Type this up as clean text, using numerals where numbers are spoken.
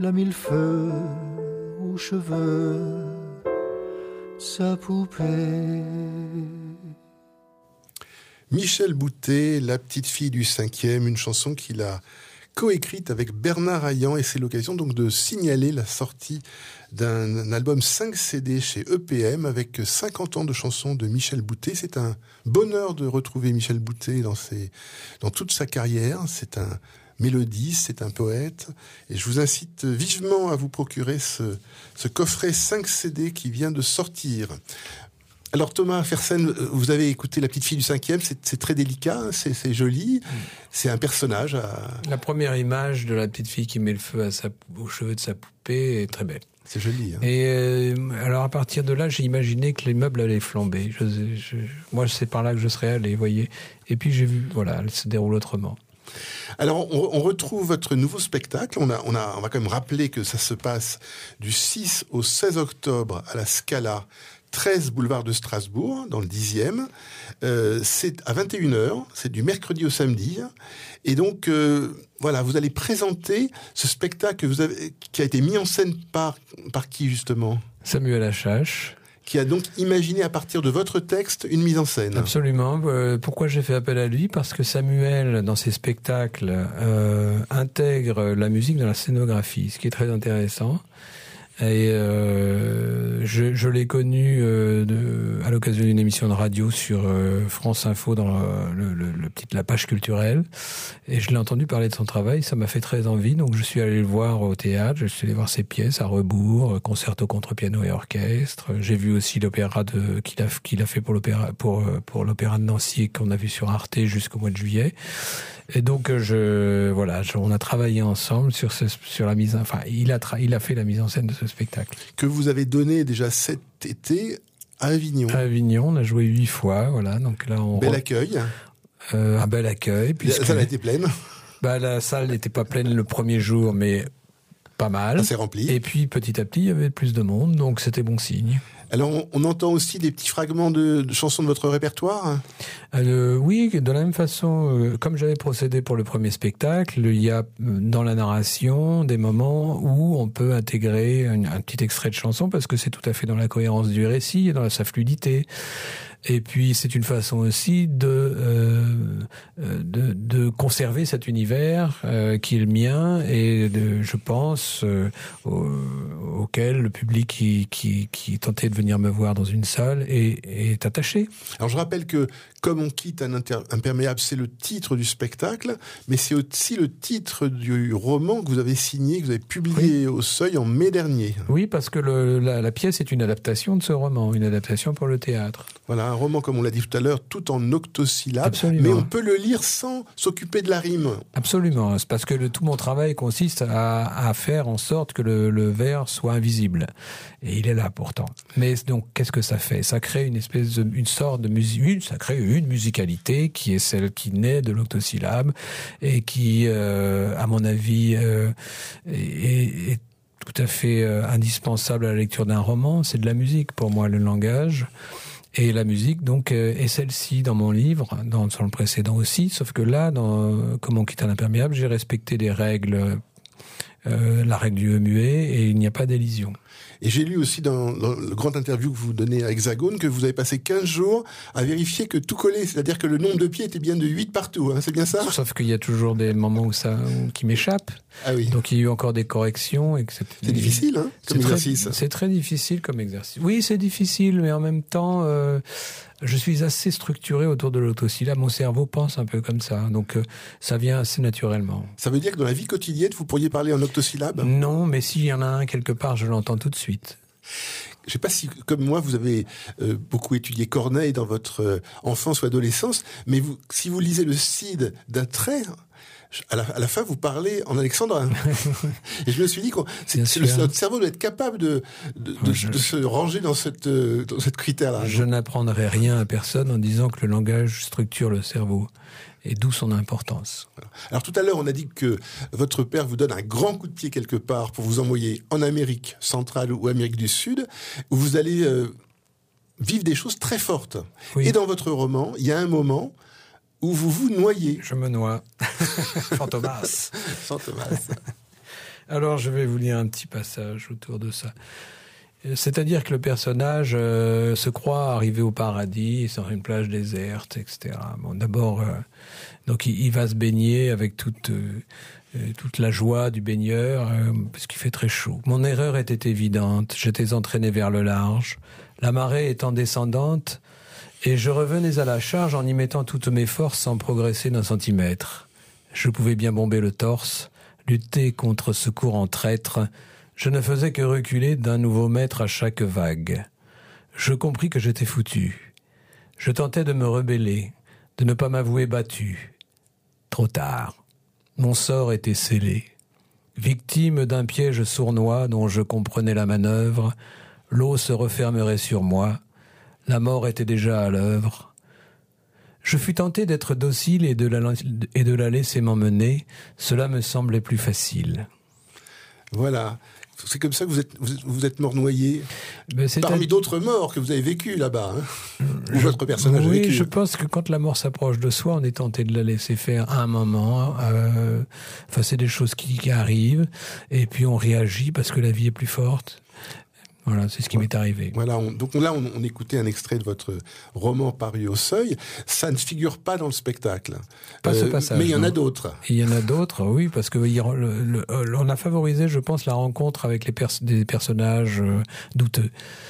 la millefeuille aux cheveux, sa poupée. Michel Boutet, La petite fille du 5e, une chanson qu'il a coécrite avec Bernard Hayan, et c'est l'occasion donc de signaler la sortie d'un album 5 CD chez EPM avec 50 ans de chansons de Michel Boutet. C'est un bonheur de retrouver Michel Boutet dans toute sa carrière. C'est un mélodiste, c'est un poète, et je vous incite vivement à vous procurer ce coffret 5 CD qui vient de sortir. Alors Thomas Fersen, vous avez écouté La petite fille du 5e, c'est très délicat, c'est joli, c'est un personnage. La première image de la petite fille qui met le feu aux cheveux de sa poupée est très belle. C'est joli. Hein. Et alors à partir de là, j'ai imaginé que les meubles allaient flamber. Moi, c'est par là que je serais allé, vous voyez. Et puis j'ai vu, voilà, elle se déroule autrement. Alors, on retrouve votre nouveau spectacle. On va quand même rappeler que ça se passe du 6 au 16 octobre à la Scala, 13 boulevard de Strasbourg, dans le 10e. C'est à 21h, c'est du mercredi au samedi. Et donc, voilà, vous allez présenter ce spectacle qui a été mis en scène par qui, justement ? Samuel Achache. Qui a donc imaginé à partir de votre texte une mise en scène. Absolument. Pourquoi j'ai fait appel à lui ? Parce que Samuel, dans ses spectacles, intègre la musique dans la scénographie, ce qui est très intéressant. Et je l'ai connu à l'occasion d'une émission de radio sur France Info dans la page culturelle, et je l'ai entendu parler de son travail. Ça m'a fait très envie, donc je suis allé le voir au théâtre, je suis allé voir ses pièces à rebours, concerto contre piano et orchestre. J'ai vu aussi l'opéra qu'il a fait pour l'opéra de Nancy, qu'on a vu sur Arte jusqu'au mois de juillet. Et donc on a travaillé ensemble sur la mise. Enfin, il a fait la mise en scène de ce spectacle que vous avez donné déjà cet été à Avignon. À Avignon, on a joué 8 fois, voilà. Donc là, accueil. Un bel accueil. La salle a été pleine. La salle n'était pas pleine le premier jour, mais pas mal. Assez rempli. Et puis petit à petit, il y avait plus de monde, donc c'était bon signe. Alors, on entend aussi des petits fragments de chansons de votre répertoire ? Oui, de la même façon, comme j'avais procédé pour le premier spectacle, il y a dans la narration des moments où on peut intégrer un petit extrait de chanson, parce que c'est tout à fait dans la cohérence du récit et dans sa fluidité. Et puis c'est une façon aussi de conserver cet univers qui est le mien, et je pense auquel le public qui tentait de venir me voir dans une salle est attaché. Alors je rappelle que Comme on quitte un imperméable, c'est le titre du spectacle, mais c'est aussi le titre du roman que vous avez signé, que vous avez publié au Seuil en mai dernier. Oui, parce que la pièce est une adaptation de ce roman, une adaptation pour le théâtre. Voilà, un roman, comme on l'a dit tout à l'heure, tout en octosyllabes. Absolument. Mais on peut le lire sans s'occuper de la rime. Absolument, c'est parce que tout mon travail consiste à faire en sorte que le vers soit invisible. Et il est là pourtant. Mais donc, qu'est-ce que ça fait ? Ça crée une sorte de musique, ça crée une musicalité qui est celle qui naît de l'octosyllabe et qui, à mon avis, est tout à fait indispensable à la lecture d'un roman. C'est de la musique pour moi, le langage. Et la musique, donc, est celle-ci dans mon livre, dans le précédent aussi, sauf que là, dans Comme on quitte un imperméable, j'ai respecté les règles, la règle du muet, et il n'y a pas d'élision. Et j'ai lu aussi dans le grand interview que vous donnez à Hexagone que vous avez passé 15 jours à vérifier que tout collait, c'est-à-dire que le nombre de pieds était bien de 8 partout, hein, c'est bien ça ? Sauf qu'il y a toujours des moments qui m'échappent. Ah oui. Donc il y a eu encore des corrections. Et que c'est difficile, hein, comme exercice. C'est très difficile comme exercice. Oui, c'est difficile, mais en même temps, je suis assez structuré autour de l'octosyllabe. Mon cerveau pense un peu comme ça. Donc ça vient assez naturellement. Ça veut dire que dans la vie quotidienne, vous pourriez parler en octosyllabe ? Non, mais s'il y en a un quelque part, je l'entends tout de suite. Je ne sais pas si, comme moi, vous avez beaucoup étudié Corneille dans votre enfance ou adolescence, mais si vous lisez le Cid d'un trait, à la fin, vous parlez en alexandrin. Et je me suis dit que notre cerveau doit être capable de se ranger dans cette critère-là. Je n'apprendrai rien à personne en disant que le langage structure le cerveau. Et d'où son importance. Voilà. Alors tout à l'heure, on a dit que votre père vous donne un grand coup de pied quelque part pour vous envoyer en Amérique centrale ou Amérique du Sud, où vous allez vivre des choses très fortes. Oui. Et dans votre roman, il y a un moment où vous vous noyez. Je me noie. Fantomas. Fantomas. Alors, je vais vous lire un petit passage autour de ça. C'est-à-dire que le personnage se croit arrivé au paradis, sur une plage déserte, etc. Bon, d'abord, donc il va se baigner avec toute la joie du baigneur, parce qu'il fait très chaud. Mon erreur était évidente. J'étais entraîné vers le large, la marée étant descendante, et je revenais à la charge en y mettant toutes mes forces sans progresser d'un centimètre. Je pouvais bien bomber le torse, lutter contre ce courant traître. Je ne faisais que reculer d'un nouveau mètre à chaque vague. Je compris que j'étais foutu. Je tentais de me rebeller, de ne pas m'avouer battu. Trop tard. Mon sort était scellé. Victime d'un piège sournois dont je comprenais la manœuvre, l'eau se refermerait sur moi. La mort était déjà à l'œuvre. Je fus tenté d'être docile et de la laisser m'emmener. Cela me semblait plus facile. Voilà. C'est comme ça que vous êtes mort noyé parmi d'autres morts que vous avez vécues là-bas. Ou votre personnage a vécu. Oui, je pense que quand la mort s'approche de soi, on est tenté de la laisser faire à un moment. Enfin, c'est des choses qui arrivent. Et puis on réagit parce que la vie est plus forte. Voilà, c'est ce qui m'est arrivé. Voilà, donc là, on écoutait un extrait de votre roman paru au Seuil. Ça ne figure pas dans le spectacle. Pas ce passage. Mais il y en a d'autres. Il y en a d'autres, oui, parce que on a favorisé, je pense, la rencontre avec des personnages douteux.